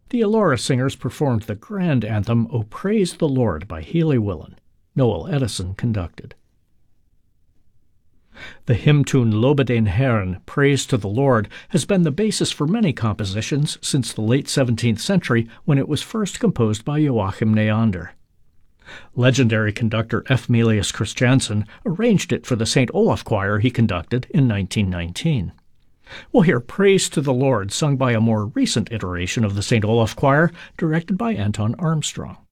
The Elora Singers performed the grand anthem "O Praise the Lord" by Healy Willan. Noel Edison conducted. The hymn tune Lobe den Herrn, Praise to the Lord, has been the basis for many compositions since the late 17th century when it was first composed by Joachim Neander. Legendary conductor F. Melius Christiansen arranged it for the St. Olaf Choir he conducted in 1919. We'll hear Praise to the Lord sung by a more recent iteration of the St. Olaf Choir, directed by Anton Armstrong.